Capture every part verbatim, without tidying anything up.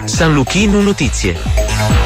San Luchino Notizie.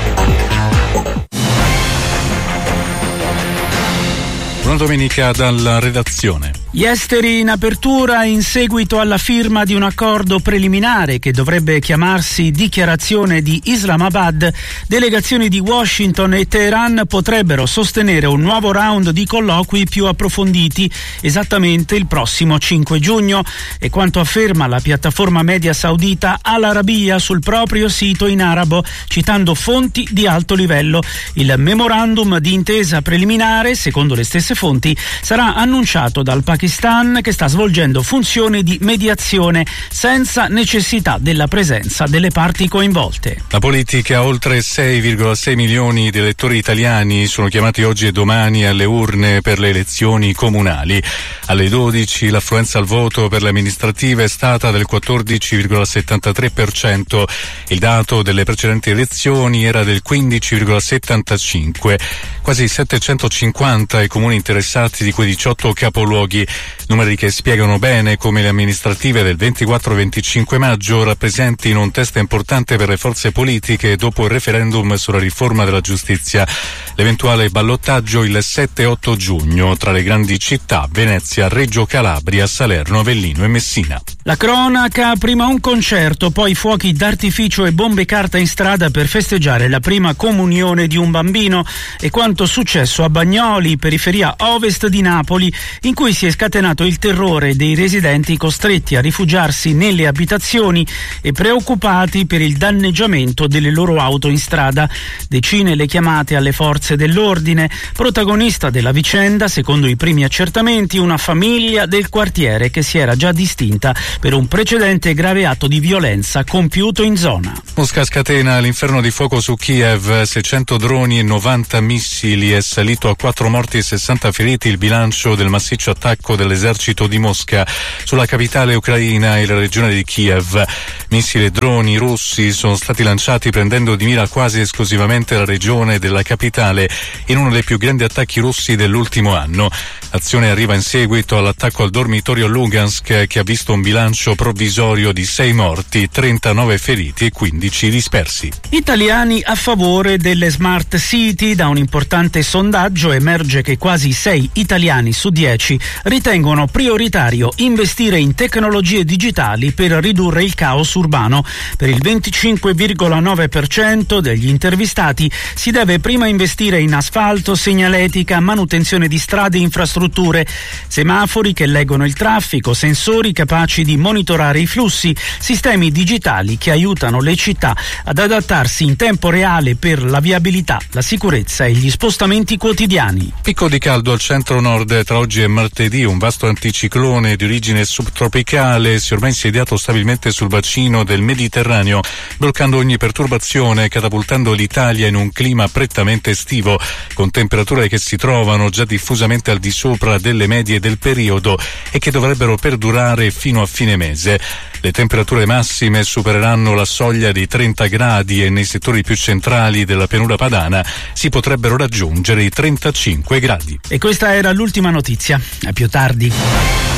Buona domenica dalla redazione. Gli esteri in apertura in seguito alla firma di un accordo preliminare che dovrebbe chiamarsi Dichiarazione di Islamabad. Delegazioni di Washington e Teheran potrebbero sostenere un nuovo round di colloqui più approfonditi esattamente il prossimo cinque giugno, e quanto afferma la piattaforma media saudita Al Arabiya sul proprio sito in arabo, citando fonti di alto livello. Il memorandum di intesa preliminare, secondo le stesse fonti, sarà annunciato dal Pakistan, che sta svolgendo funzioni di mediazione senza necessità della presenza delle parti coinvolte. La politica: oltre sei virgola sei milioni di elettori italiani sono chiamati oggi e domani alle urne per le elezioni comunali. Alle dodici l'affluenza al voto per le amministrative è stata del quattordici virgola settantatré per cento. Il dato delle precedenti elezioni era del quindici virgola settantacinque per cento. Quasi settecentocinquanta i comuni interessati, di quei diciotto capoluoghi. Numeri che spiegano bene come le amministrative del ventiquattro venticinque maggio rappresentino un test importante per le forze politiche dopo il referendum sulla riforma della giustizia. L'eventuale ballottaggio il sette e otto giugno tra le grandi città: Venezia, Reggio Calabria, Salerno, Avellino e Messina. La cronaca: prima un concerto, poi fuochi d'artificio e bombe carta in strada per festeggiare la prima comunione di un bambino, e quanto successo a Bagnoli, periferia ovest di Napoli, in cui si è scatenato il terrore dei residenti costretti a rifugiarsi nelle abitazioni e preoccupati per il danneggiamento delle loro auto in strada. Decine le chiamate alle forze dell'ordine. Protagonista della vicenda, secondo i primi accertamenti, una famiglia del quartiere che si era già distinta per un precedente grave atto di violenza compiuto in zona. Mosca scatena l'inferno di fuoco su Kiev, seicento droni e novanta missili, è salito a quattro morti e sessanta feriti il bilancio del massiccio attacco dell'esercito di Mosca sulla capitale ucraina e la regione di Kiev. Missili e droni russi sono stati lanciati prendendo di mira quasi esclusivamente la regione della capitale in uno dei più grandi attacchi russi dell'ultimo anno. L'azione arriva in seguito all'attacco al dormitorio Lugansk, che ha visto un bilancio provvisorio di sei morti, trentanove feriti e quindici dispersi. Italiani a favore delle smart city. Da un importante sondaggio emerge che quasi sei italiani su dieci ritengono prioritario investire in tecnologie digitali per ridurre il caos urbano. Per il venticinque virgola nove per cento degli intervistati si deve prima investire in asfalto, segnaletica, manutenzione di strade e infrastrutture, semafori che leggono il traffico, sensori capaci di monitorare i flussi, sistemi digitali che aiutano le città ad adattarsi in tempo reale per la viabilità, la sicurezza e gli spostamenti quotidiani. Picco di caldo al centro-nord tra oggi e martedì. Un vasto anticiclone di origine subtropicale si è ormai insediato stabilmente sul bacino del Mediterraneo, bloccando ogni perturbazione e catapultando l'Italia in un clima prettamente estivo, con temperature che si trovano già diffusamente al di sopra delle medie del periodo e che dovrebbero perdurare fino a fine mese. Le temperature massime supereranno la soglia dei trenta gradi e nei settori più centrali della pianura padana si potrebbero raggiungere i trentacinque gradi. E questa era l'ultima notizia. A più tardi.